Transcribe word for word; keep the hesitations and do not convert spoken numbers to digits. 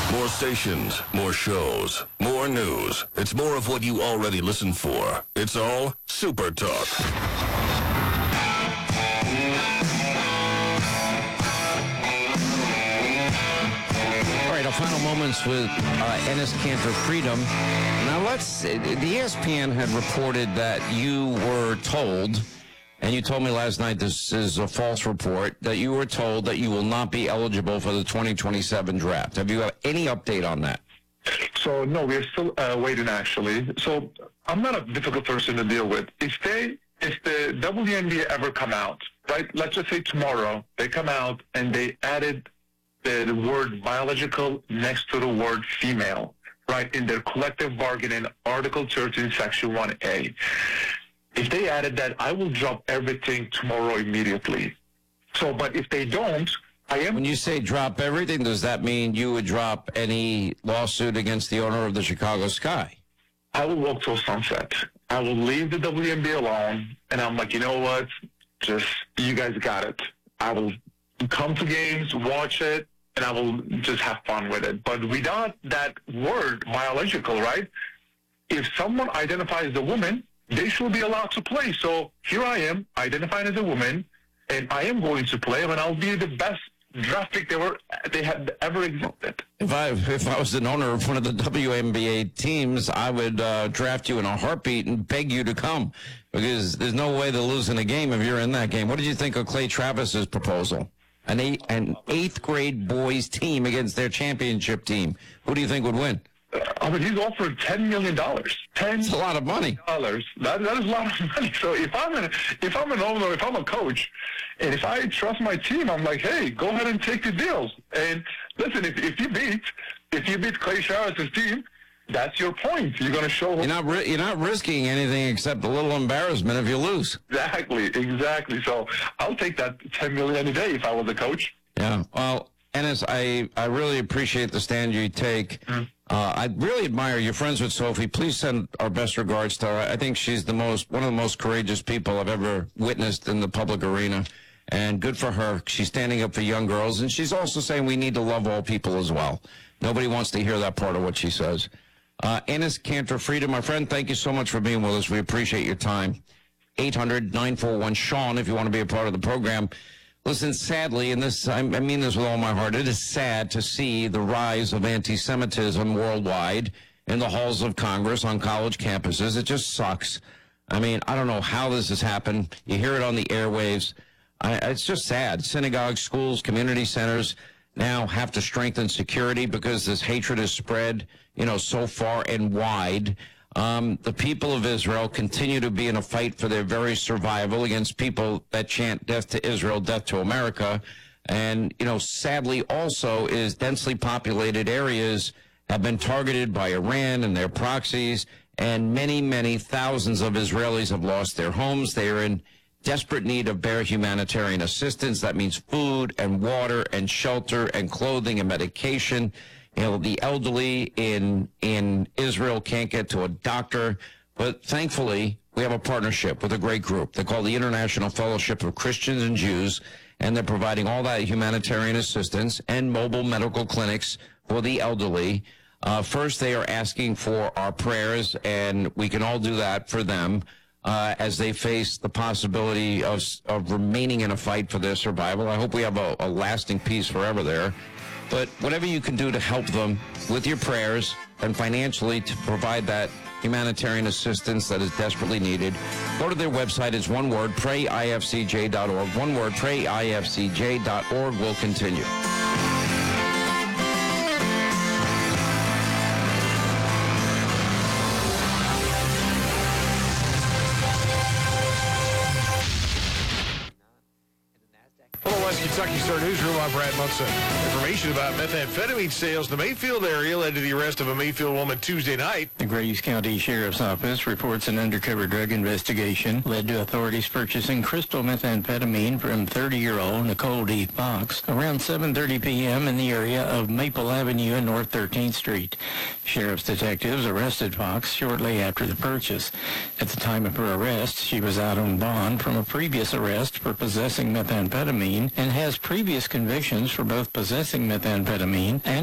More stations, more shows, more news. It's more of what you already listen for. It's all Super Talk. All right, our final moments with uh, Enes Kanter Freedom. Now, let's. The E S P N had reported that you were told, and you told me last night this is a false report, that you were told that you will not be eligible for the twenty twenty-seven draft. Have you have any update on that? So, no, we're still uh, waiting, actually. So, I'm not a difficult person to deal with. If they, if the W N B A ever come out, right, let's just say tomorrow, they come out and they added the, the word biological next to the word female, right, in their collective bargaining, Article thirteen, Section one A. If they added that, I will drop everything tomorrow immediately. So, but if they don't, I am... When you say drop everything, does that mean you would drop any lawsuit against the owner of the Chicago Sky? I will walk till sunset. I will leave the W N B A alone, and I'm like, you know what? Just, you guys got it. I will come to games, watch it, and I will just have fun with it. But without that word, biological, right? If someone identifies as a woman, they should be allowed to play. So here I am, identifying as a woman, and I am going to play, and I'll be the best draft pick they were they had ever existed. If I if I was an owner of one of the W N B A teams, I would uh, draft you in a heartbeat and beg you to come, because there's no way they're losing a game if you're in that game. What did you think of Clay Travis's proposal? An eight, an eighth grade boys team against their championship team. Who do you think would win? I mean, he's offered ten million dollars. Ten. That's a lot of money. Dollars. That that is a lot of money. So if I'm an if I'm an owner, if I'm a coach, and if I trust my team, I'm like, hey, go ahead and take the deals. And listen, if if you beat if you beat Clay Travis's team, that's your point. You're going to show. You're not ri- you're not risking anything except a little embarrassment if you lose. Exactly, exactly. So I'll take that ten million a day if I was a coach. Yeah. Well, Enes, I I really appreciate the stand you take. Mm-hmm. Uh, I really admire your friends with Sophie. Please send our best regards to her. I think she's the most, one of the most courageous people I've ever witnessed in the public arena. And good for her. She's standing up for young girls. And she's also saying we need to love all people as well. Nobody wants to hear that part of what she says. Uh, Enes Kanter Freedom, my friend, thank you so much for being with us. We appreciate your time. eight hundred, nine four one, Sean, if you want to be a part of the program. Listen, sadly, and this I mean this with all my heart, it is sad to see the rise of anti-Semitism worldwide in the halls of Congress, on college campuses. It just sucks. I mean, I don't know how this has happened. You hear it on the airwaves. I, it's just sad. Synagogues, schools, community centers now have to strengthen security because this hatred is spread, you know, so far and wide. Um, the people of Israel continue to be in a fight for their very survival against people that chant death to Israel, death to America. And, you know, sadly also is densely populated areas have been targeted by Iran and their proxies, and many, many thousands of Israelis have lost their homes. They are in desperate need of bare humanitarian assistance. That means food and water and shelter and clothing and medication. You know, the elderly in in Israel can't get to a doctor. But thankfully, we have a partnership with a great group. They're called the International Fellowship of Christians and Jews, and they're providing all that humanitarian assistance and mobile medical clinics for the elderly. Uh, first, they are asking for our prayers, and we can all do that for them uh, as they face the possibility of, of remaining in a fight for their survival. I hope we have a, a lasting peace forever there. But whatever you can do to help them with your prayers and financially to provide that humanitarian assistance that is desperately needed, go to their website. It's one word, pray I F C J dot org. One word, pray I F C J dot org. We'll continue. West Kentucky Star Newsroom, I'm Brad Munson. Information about methamphetamine sales in the Mayfield area led to the arrest of a Mayfield woman Tuesday night. The Grays County Sheriff's Office reports an undercover drug investigation led to authorities purchasing crystal methamphetamine from thirty-year-old Nicole D. Fox around seven thirty p.m. in the area of Maple Avenue and North thirteenth Street. Sheriff's detectives arrested Fox shortly after the purchase. At the time of her arrest, she was out on bond from a previous arrest for possessing methamphetamine and has previous convictions for both possessing methamphetamine and